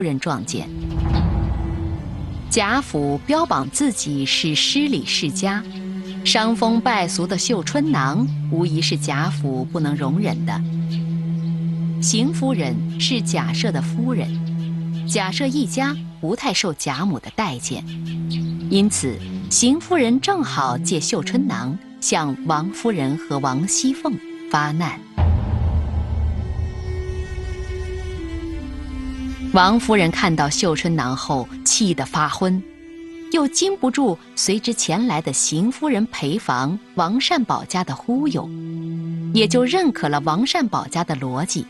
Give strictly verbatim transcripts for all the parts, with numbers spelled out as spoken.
人撞见。贾府标榜自己是诗礼世家，伤风败俗的绣春囊无疑是贾府不能容忍的。邢夫人是贾赦的夫人，贾赦一家不太受贾母的待见，因此邢夫人正好借绣春囊向王夫人和王熙凤发难。王夫人看到绣春囊后气得发昏，又禁不住随之前来的邢夫人陪房王善保家的忽悠，也就认可了王善保家的逻辑。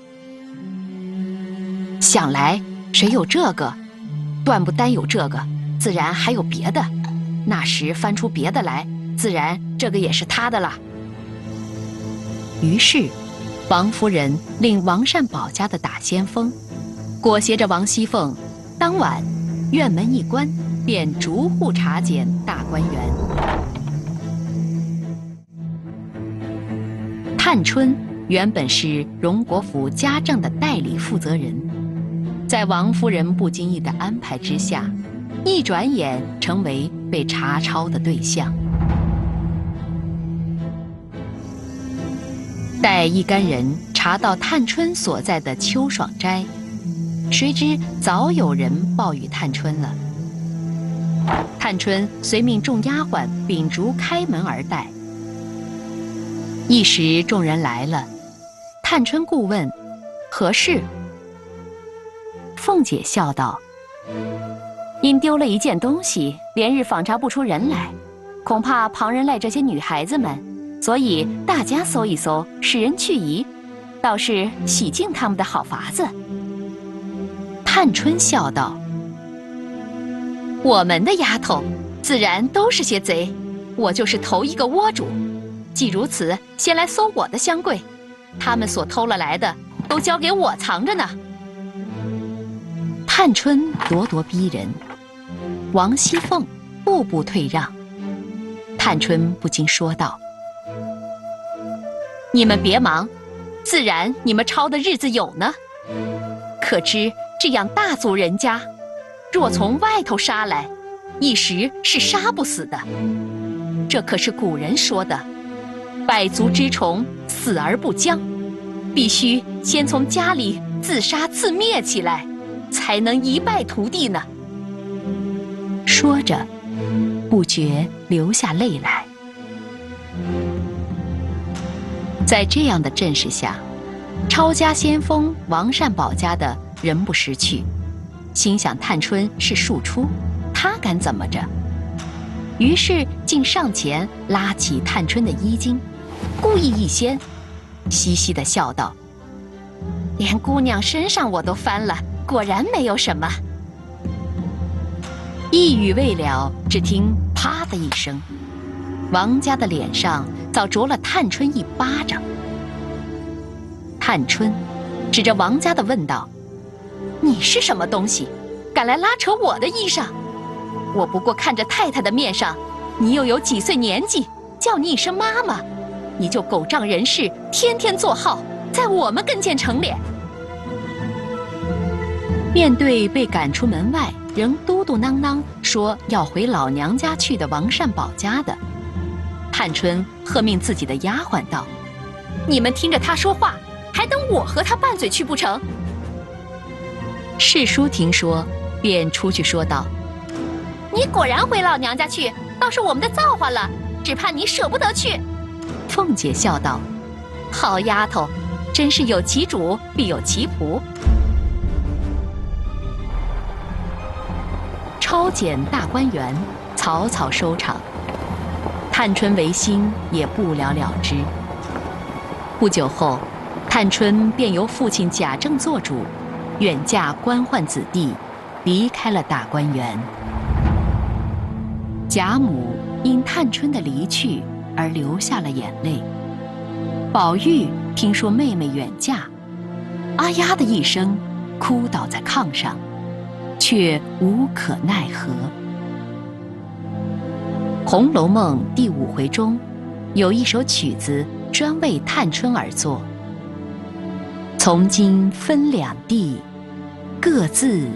想来谁有这个，断不单有这个，自然还有别的，那时翻出别的来，自然这个也是他的了。于是王夫人令王善保家的打先锋裹挟着王熙凤，当晚院门一关，便逐户查检大观园。探春原本是荣国府家政的代理负责人，在王夫人不经意的安排之下，一转眼成为被查抄的对象。待一干人查到探春所在的秋爽斋，谁知早有人报与探春了。探春遂命众丫鬟秉烛开门而待。一时众人来了，探春顾问何事？凤姐笑道：因丢了一件东西，连日访查不出人来，恐怕旁人赖这些女孩子们，所以大家搜一搜，使人去疑，倒是洗净他们的好法子。探春笑道：我们的丫头自然都是些贼，我就是头一个窝主。既如此，先来搜我的箱柜，他们所偷了来的都交给我藏着呢。探春咄咄逼人，王熙凤步步退让。探春不禁说道：你们别忙，自然你们抄的日子有呢。可知这样大族人家，若从外头杀来，一时是杀不死的。这可是古人说的，百足之虫，死而不僵，必须先从家里自杀自灭起来，才能一败涂地呢。说着，不觉流下泪来。在这样的阵势下，抄家先锋王善保家的人不识趣，心想探春是庶出，他敢怎么着？于是竟上前拉起探春的衣襟，故意一掀，嘻嘻地笑道：连姑娘身上我都翻了，果然没有什么。一语未了，只听啪的一声，王家的脸上早着了探春一巴掌。探春指着王家的问道：你是什么东西，敢来拉扯我的衣裳？我不过看着太太的面上，你又有几岁年纪，叫你一声妈妈，你就狗仗人势，天天作号，在我们跟前成脸。面对被赶出门外，仍嘟嘟囔囔说要回老娘家去的王善保家的，探春喝命自己的丫鬟道：你们听着他说话，还等我和他拌嘴去不成？世叔听说，便出去说道：你果然回老娘家去，倒是我们的造化了，只怕你舍不得去。凤姐笑道：好丫头，真是有其主必有其仆。抄检大观园草草收场，探春违心也不了了之。不久后，探春便由父亲贾政做主，远嫁官宦子弟，离开了大观园。贾母因探春的离去而流下了眼泪。宝玉听说妹妹远嫁，啊呀的一声，哭倒在炕上，却无可奈何。《红楼梦》第五回中有一首曲子专为探春而作：从今分两地， 各自